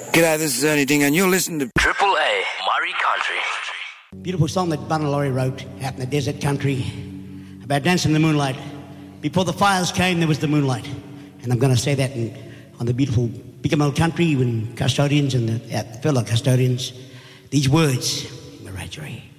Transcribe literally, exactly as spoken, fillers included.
G'day, this is Ernie Ding, and you're listening to Triple A, Murray Country. Beautiful song that Bunny Laurie wrote out in the desert country about dancing in the moonlight. Before the fires came, there was the moonlight. And I'm going to say that in, on the beautiful Bicamel country when custodians and the, uh, fellow custodians, these words, Wiradjuri.